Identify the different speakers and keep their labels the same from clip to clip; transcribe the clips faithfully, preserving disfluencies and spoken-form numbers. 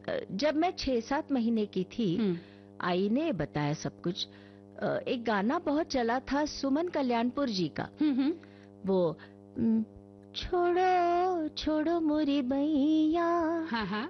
Speaker 1: जब मैं छह सात महीने की थी,
Speaker 2: हम्म,
Speaker 1: आई ने बताया सब कुछ। अ, एक गाना बहुत चला था सुमन कल्याणपुर जी का,
Speaker 2: हम्म, हम्म,
Speaker 1: वो "उम, छोड़ो छोड़ो मोरी बैया,
Speaker 2: हाँ हाँ,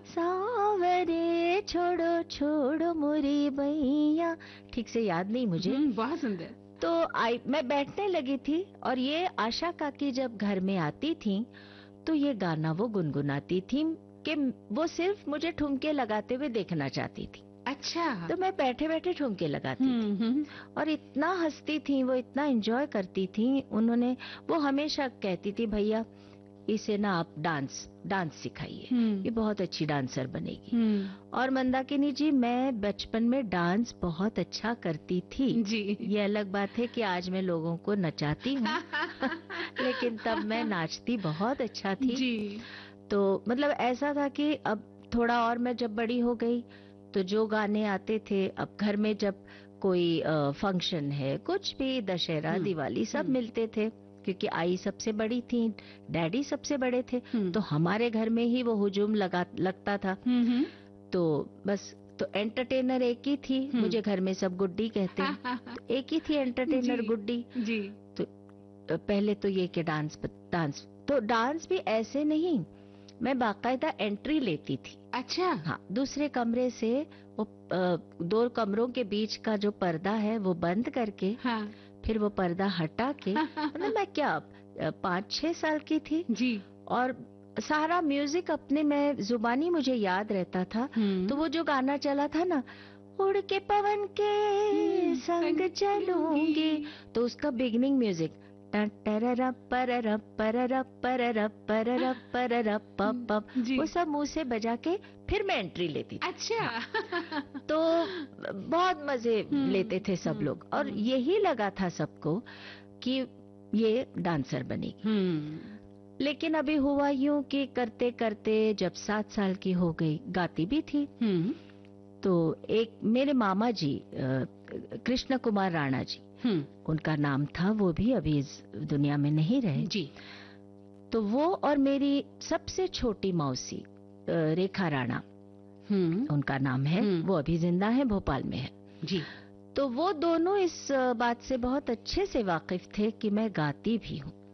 Speaker 1: सावरे छोड़ो छोड़ो मोरी बैया", ठीक से याद नहीं मुझे।
Speaker 2: हम्म, बहुत सुंदर।
Speaker 1: तो आई मैं बैठने लगी थी और ये आशा काकी जब घर में आती थी तो ये गाना वो गुनगुनाती थी कि वो सिर्फ मुझे ठुमके लगाते हुए देखना चाहती थी।
Speaker 2: अच्छा।
Speaker 1: तो मैं बैठे बैठे ठुमके लगाती थी
Speaker 2: हम्म, हम्म,
Speaker 1: और इतना हंसती थी वो, इतना एंजॉय करती थी। उन्होंने वो हमेशा कहती थी, भैया इसे ना आप डांस डांस सिखाइए,
Speaker 2: हम्म,
Speaker 1: ये बहुत अच्छी डांसर बनेगी।
Speaker 2: हम्म,
Speaker 1: और मंदाकिनी जी, मैं बचपन में डांस बहुत अच्छा करती थी।
Speaker 2: जी।
Speaker 1: ये अलग बात है कि आज मैं लोगों को नचाती हूँ लेकिन तब मैं नाचती बहुत अच्छा थी।
Speaker 2: जी।
Speaker 1: तो मतलब ऐसा था कि अब थोड़ा और मैं जब बड़ी हो गई तो जो गाने आते थे, अब घर में जब कोई फंक्शन है, कुछ भी, दशहरा,
Speaker 2: हम्म,
Speaker 1: दिवाली, सब
Speaker 2: हम्म,
Speaker 1: मिलते थे, क्योंकि आई सबसे बड़ी थी, डैडी सबसे बड़े थे,
Speaker 2: हम्म,
Speaker 1: तो हमारे घर में ही वो हुजूम लगा लगता था।
Speaker 2: हम्म, हम्म,
Speaker 1: तो बस, तो एंटरटेनर एक ही थी,
Speaker 2: हम्म।
Speaker 1: मुझे घर में सब गुड्डी कहते हैं, तो एक ही थी एंटरटेनर,
Speaker 2: जी,
Speaker 1: गुड्डी।
Speaker 2: जी।
Speaker 1: तो पहले तो ये कि डांस डांस तो डांस भी ऐसे नहीं, मैं बाकायदा एंट्री लेती थी।
Speaker 2: अच्छा।
Speaker 1: हाँ, दूसरे कमरे से वो अ, दो कमरों के बीच का जो पर्दा है वो बंद करके,
Speaker 2: हाँ।
Speaker 1: फिर वो पर्दा हटा के, मतलब मैं क्या अ, पाँच छह साल की थी,
Speaker 2: जी।
Speaker 1: और सारा म्यूजिक अपने में जुबानी मुझे याद रहता था।
Speaker 2: हम्म,
Speaker 1: तो वो जो गाना चला था ना, उड़ के पवन के
Speaker 2: हम्म,
Speaker 1: संग
Speaker 2: संग
Speaker 1: चलूंगी,
Speaker 2: चलूंगी।
Speaker 1: तो उसका बिगनिंग म्यूजिक टरर परर परर परर परर परर पप पप,
Speaker 2: जी।
Speaker 1: वो सब मुंह से बजा के फिर मैं एंट्री लेती थी।
Speaker 2: अच्छा।
Speaker 1: तो बहुत मजे
Speaker 2: हम्म,
Speaker 1: लेते थे सब
Speaker 2: हम्म,
Speaker 1: लोग, और
Speaker 2: हम्म,
Speaker 1: यही लगा था सबको कि ये डांसर बनेगी।
Speaker 2: हम्म,
Speaker 1: लेकिन अभी हुआ यूं कि करते करते जब सात साल की हो गई, गाती भी थी।
Speaker 2: हम्म,
Speaker 1: तो एक मेरे मामा जी, अ, कृष्ण कुमार राणा जी,
Speaker 2: हम्म,
Speaker 1: उनका नाम था, वो भी अभी इस दुनिया में नहीं रहे।
Speaker 2: जी।
Speaker 1: तो वो और मेरी सबसे छोटी मौसी अ, रेखा राणा,
Speaker 2: हम्म,
Speaker 1: उनका नाम है,
Speaker 2: हम्म,
Speaker 1: वो अभी जिंदा है, भोपाल में है।
Speaker 2: जी।
Speaker 1: तो वो दोनों इस अ, बात से बहुत अच्छे से वाकिफ थे कि मैं गाती भी हूँ।